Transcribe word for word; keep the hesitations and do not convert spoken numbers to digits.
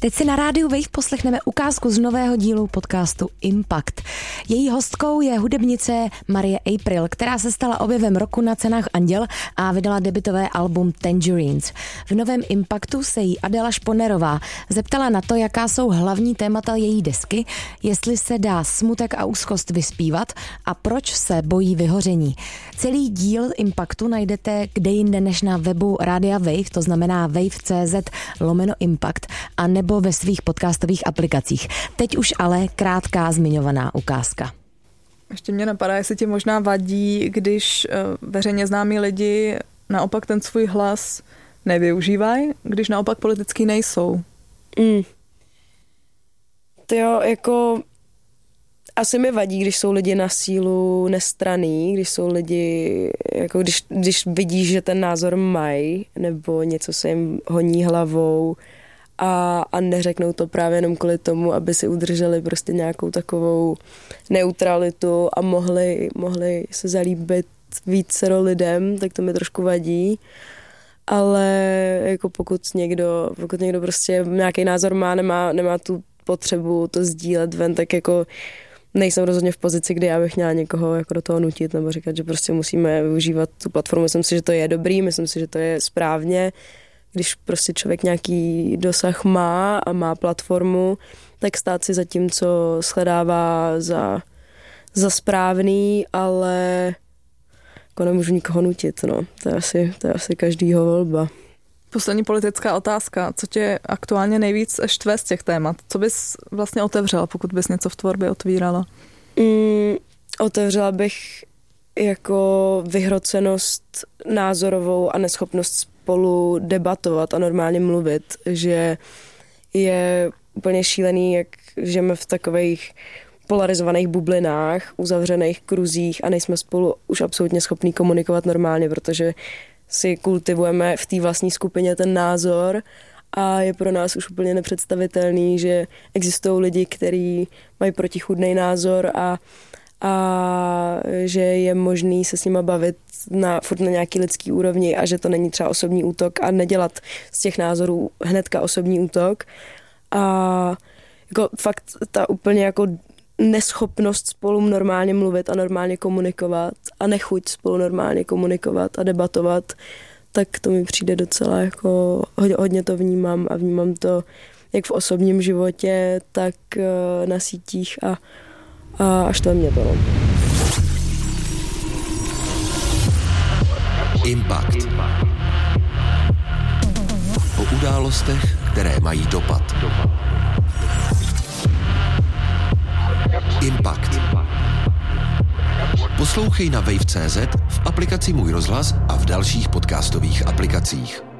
Teď si na rádiu Wave poslechneme ukázku z nového dílu podcastu Impact. Její hostkou je hudebnice Marie April, která se stala objevem roku na cenách Anděl a vydala debutové album Tangerines. V novém Impactu se jí Adela Šponerová zeptala na to, jaká jsou hlavní témata její desky, jestli se dá smutek a úzkost vyspívat a proč se bojí vyhoření. Celý díl Impactu najdete kde jinde než na webu Rádia Wave, to znamená wave.cz lomeno Impact, a nebo ve svých podcastových aplikacích. Teď už ale krátká zmiňovaná ukázka. Ještě mě napadá, jestli ti možná vadí, když veřejně známí lidi naopak ten svůj hlas nevyužívají, když naopak politický nejsou. Mm. To jo, jako asi mi vadí, když jsou lidi na sílu nestranný, když jsou lidi, jako když, když vidíš, že ten názor mají, nebo něco se jim honí hlavou a, a neřeknou to právě jenom kvůli tomu, aby si udrželi prostě nějakou takovou neutralitu a mohli, mohli se zalíbit vícero lidem, tak to mi trošku vadí. Ale jako pokud někdo, pokud někdo prostě nějaký názor má, nemá, nemá tu potřebu to sdílet ven, tak jako nejsem rozhodně v pozici, kdy já bych měla někoho jako do toho nutit nebo říkat, že prostě musíme využívat tu platformu. Myslím si, že to je dobrý, myslím si, že to je správně. Když prostě člověk nějaký dosah má a má platformu, tak stát si za tím, co shledává za, za správný, ale jako nemůžu nikoho nutit. No. To je asi, to je asi každýho volba. Poslední politická otázka. Co tě aktuálně nejvíc štve z těch témat? Co bys vlastně otevřela, pokud bys něco v tvorbě otvírala? Mm, otevřela bych jako vyhrocenost názorovou a neschopnost spolu debatovat a normálně mluvit, že je úplně šílený, jak žijeme v takových polarizovaných bublinách, uzavřených kruzích a nejsme spolu už absolutně schopní komunikovat normálně, protože si kultivujeme v té vlastní skupině ten názor a je pro nás už úplně nepředstavitelný, že existují lidi, kteří mají protichůdný názor a, a že je možný se s nima bavit na, furt na nějaký lidský úrovni a že to není třeba osobní útok a nedělat z těch názorů hnedka osobní útok. A jako fakt ta úplně jako neschopnost spolu normálně mluvit a normálně komunikovat a nechuť spolu normálně komunikovat a debatovat, tak to mi přijde docela jako hodně, hodně to vnímám a vnímám to jak v osobním životě, tak na sítích a, a až to mě to. No. Impact. O událostech, které mají dopad. Impact. Poslouchej na wave tečka cé zet, v aplikaci Můj rozhlas a v dalších podcastových aplikacích.